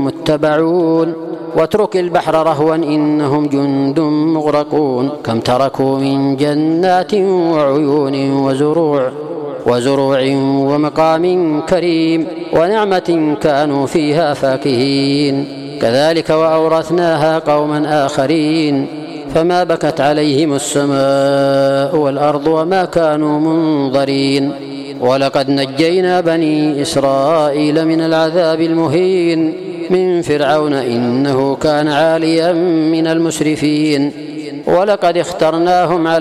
متبعون واترك البحر رهوا إنهم جند مغرقون كم تركوا من جنات وعيون وزروع ومقام كريم ونعمة كانوا فيها فاكهين كذلك وأورثناها قوما آخرين فما بكت عليهم السماء والأرض وما كانوا منظرين ولقد نجينا بني إسرائيل من العذاب المهين من فرعون إنه كان عاليا من المسرفين ولقد اخترناهم على